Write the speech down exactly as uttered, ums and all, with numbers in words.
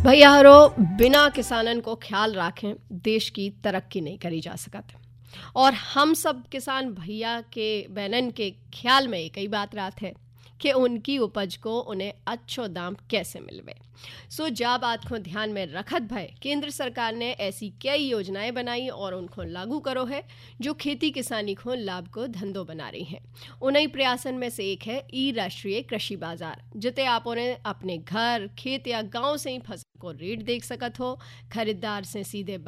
भैया हरो बिना किसानन को ख्याल राखें देश की तरक्की नहीं करी जा सकत। और हम सब किसान भैया के बहनन के ख्याल में एक ही बात रात है कि उनकी उपज को उन्हें अच्छो दाम कैसे मिलवे। सो जा बात को ध्यान में रखत भय केंद्र सरकार ने ऐसी कई योजनाएं बनाई और उनको लागू करो है जो खेती किसानी को लाभ को धंधो बना रही हैं। उन्हीं प्रयासन में से एक है ई राष्ट्रीय कृषि बाजार, जिते आप उन्हें अपने घर खेत या गांव से ही फसल को रेट देख सकत हो, खरीदार से सीधे